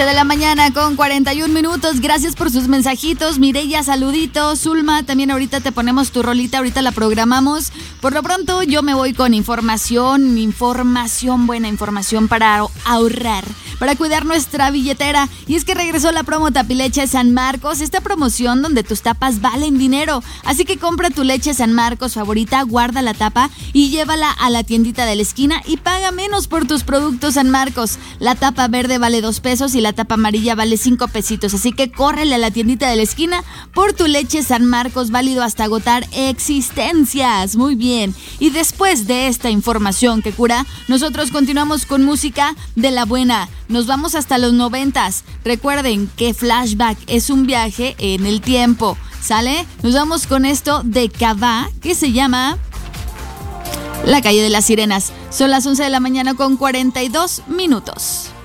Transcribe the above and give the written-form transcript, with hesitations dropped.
De la mañana con 41 minutos. Gracias por sus mensajitos. Mireya, saluditos. Zulma, también ahorita te ponemos tu rolita, ahorita la programamos. Por lo pronto yo me voy con información, buena información para ahorrar, para cuidar nuestra billetera. Y es que regresó la promo Tapileche San Marcos, esta promoción donde tus tapas valen dinero. Así que compra tu leche San Marcos favorita, guarda la tapa y llévala a la tiendita de la esquina y paga menos por tus productos San Marcos. La tapa verde vale 2 pesos y la tapa amarilla vale 5 pesitos, así que córrele a la tiendita de la esquina por tu leche San Marcos, válido hasta agotar existencias. Muy bien, y después de esta información que cura, nosotros continuamos con música de la buena. Nos vamos hasta los 90s. Recuerden que Flashback es un viaje en el tiempo, ¿sale? Nos vamos con esto de Cabá, que se llama La Calle de las Sirenas. Son las 11 de la mañana con 42 minutos.